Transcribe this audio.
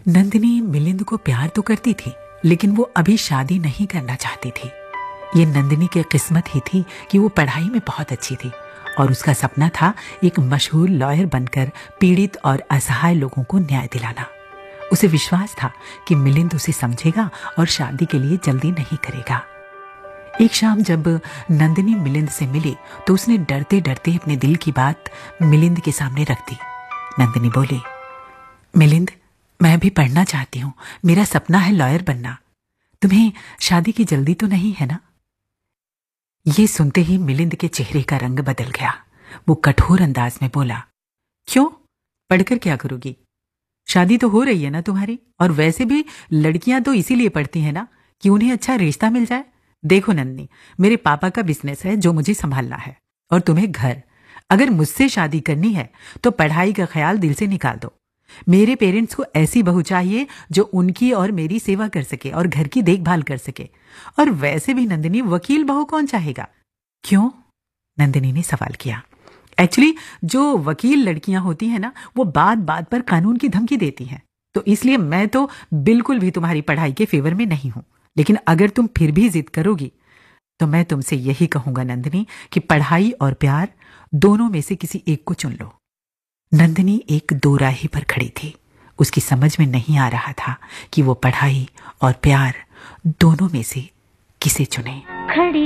नंदिनी मिलिंद को प्यार तो करती थी, लेकिन वो अभी शादी नहीं करना चाहती थी। ये नंदिनी की किस्मत ही थी कि वो पढ़ाई में बहुत अच्छी थी और उसका सपना था एक मशहूर लॉयर बनकर पीड़ित और असहाय लोगों को न्याय दिलाना। उसे विश्वास था कि मिलिंद उसे समझेगा और शादी के लिए जल्दी नहीं करेगा। एक शाम जब नंदिनी मिलिंद से मिली तो उसने डरते डरते अपने दिल की बात मिलिंद के सामने रख दी। नंदिनी बोली, मिलिंद, मैं भी पढ़ना चाहती हूँ। मेरा सपना है लॉयर बनना। तुम्हें शादी की जल्दी तो नहीं है ना? ये सुनते ही मिलिंद के चेहरे का रंग बदल गया। वो कठोर अंदाज में बोला, क्यों? पढ़कर क्या करोगी? शादी तो हो रही है ना तुम्हारी, और वैसे भी लड़कियां तो इसीलिए पढ़ती हैं ना कि उन्हें अच्छा रिश्ता मिल जाए। देखो नंदिनी, मेरे पापा का बिजनेस है जो मुझे संभालना है, और तुम्हें घर। अगर मुझसे शादी करनी है तो पढ़ाई का ख्याल दिल से निकाल दो। मेरे पेरेंट्स को ऐसी बहू चाहिए जो उनकी और मेरी सेवा कर सके और घर की देखभाल कर सके। और वैसे भी नंदिनी, वकील बहू कौन चाहेगा? क्यों? नंदिनी ने सवाल किया। एक्चुअली जो वकील लड़कियां होती हैं ना, वो बात बात पर कानून की धमकी देती हैं। तो इसलिए मैं तो बिल्कुल भी तुम्हारी पढ़ाई के फेवर में नहीं हूं। लेकिन अगर तुम फिर भी जिद करोगी तो मैं तुमसे यही कहूंगा नंदिनी कि पढ़ाई और प्यार दोनों में से किसी एक को चुन लो। नंदिनी एक दोराही पर खड़ी थी। उसकी समझ में नहीं आ रहा था कि वो पढ़ाई और प्यार दोनों में से किसे चुने।